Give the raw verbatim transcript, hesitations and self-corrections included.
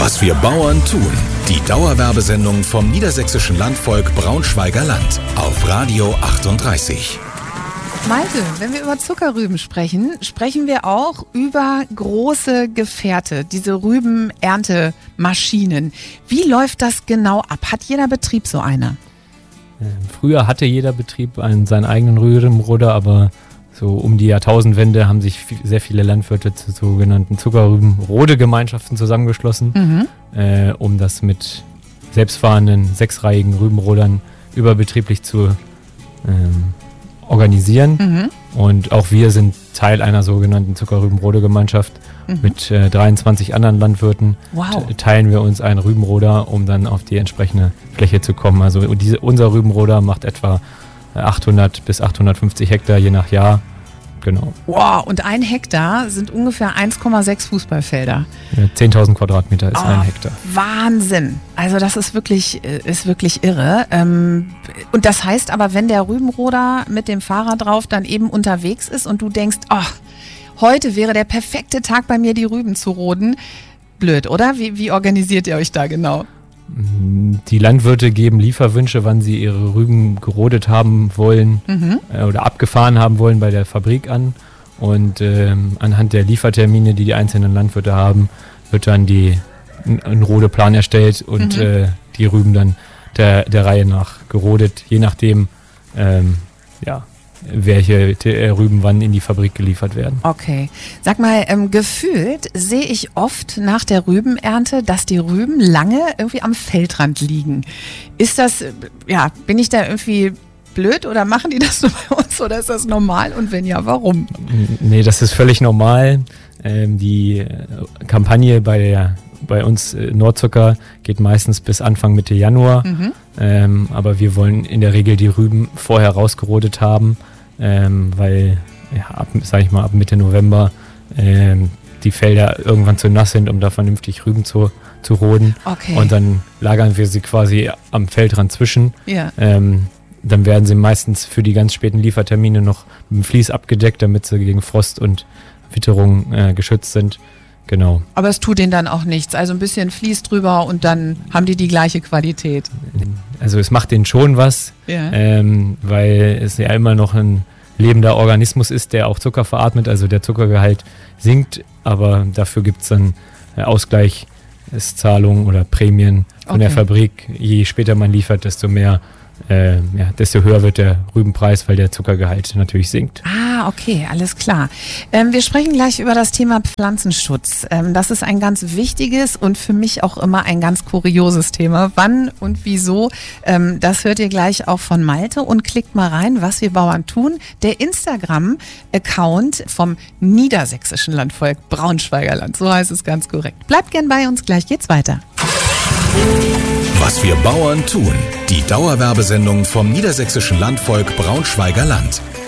Was wir Bauern tun. Die Dauerwerbesendung vom Niedersächsischen Landvolk Braunschweiger Land auf Radio achtunddreißig. Malte, wenn wir über Zuckerrüben sprechen, sprechen wir auch über große Gefährte, diese Rübenerntemaschinen. Wie läuft das genau ab? Hat jeder Betrieb so eine? Früher hatte jeder Betrieb einen, seinen eigenen Rübenroder, aber so um die Jahrtausendwende haben sich sehr viele Landwirte zu sogenannten Zuckerrübenrodegemeinschaften zusammengeschlossen, mhm. äh, um das mit selbstfahrenden sechsreihigen Rübenrodern überbetrieblich zu ähm, organisieren. Mhm. Und auch wir sind Teil einer sogenannten Zuckerrübenrodegemeinschaft. Mhm. Mit äh, dreiundzwanzig anderen Landwirten wow. t- teilen wir uns einen Rübenroder, um dann auf die entsprechende Fläche zu kommen. Also diese, unser Rübenroder macht etwa achthundert bis achthundertfünfzig Hektar je nach Jahr. Genau. Wow, und ein Hektar sind ungefähr eins Komma sechs Fußballfelder. zehntausend Quadratmeter ist oh, ein Hektar. Wahnsinn. Also das ist wirklich, ist wirklich irre. Und das heißt aber, wenn der Rübenroder mit dem Fahrrad drauf dann eben unterwegs ist und du denkst, oh, heute wäre der perfekte Tag bei mir, die Rüben zu roden. Blöd, oder? Wie, wie organisiert ihr euch da genau? Die Landwirte geben Lieferwünsche, wann sie ihre Rüben gerodet haben wollen mhm. äh, oder abgefahren haben wollen bei der Fabrik an. Und ähm, anhand der Liefertermine, die die einzelnen Landwirte haben, wird dann die, ein, ein Rodeplan erstellt und mhm. äh, die Rüben dann der, der Reihe nach gerodet, je nachdem, ähm, ja, welche Rüben wann in die Fabrik geliefert werden. Okay. Sag mal, ähm, gefühlt sehe ich oft nach der Rübenernte, dass die Rüben lange irgendwie am Feldrand liegen. Ist das, ja, bin ich da irgendwie blöd oder machen die das so bei uns oder ist das normal und wenn ja, warum? Nee, das ist völlig normal. Ähm, die Kampagne bei der bei uns äh, Nordzucker geht meistens bis Anfang Mitte Januar, mhm. ähm, aber wir wollen in der Regel die Rüben vorher rausgerodet haben, ähm, weil ja, ab, sag ich mal, ab Mitte November ähm, die Felder irgendwann zu nass sind, um da vernünftig Rüben zu, zu roden. Okay. Und dann lagern wir sie quasi am Feldrand zwischen. Ja. Ähm, dann werden sie meistens für die ganz späten Liefertermine noch mit dem Vlies abgedeckt, damit sie gegen Frost und Witterung äh, geschützt sind. Genau. Aber es tut denen dann auch nichts. Also ein bisschen Vlies drüber und dann haben die die gleiche Qualität. Also es macht denen schon was, ja. ähm, weil es ja immer noch ein lebender Organismus ist, der auch Zucker veratmet. Also der Zuckergehalt sinkt, aber dafür gibt es dann äh, Ausgleichszahlungen oder Prämien von okay. der Fabrik. Je später man liefert, desto mehr Äh, ja, desto höher wird der Rübenpreis, weil der Zuckergehalt natürlich sinkt. Ah, okay, alles klar. Ähm, wir sprechen gleich über das Thema Pflanzenschutz. Ähm, das ist ein ganz wichtiges und für mich auch immer ein ganz kurioses Thema. Wann und wieso, ähm, das hört ihr gleich auch von Malte und klickt mal rein, was wir Bauern tun. Der Instagram-Account vom Niedersächsischen Landvolk Braunschweiger Land, so heißt es ganz korrekt. Bleibt gern bei uns, gleich geht's weiter. Was wir Bauern tun. Die Dauerwerbesendung vom Niedersächsischen Landvolk Braunschweiger Land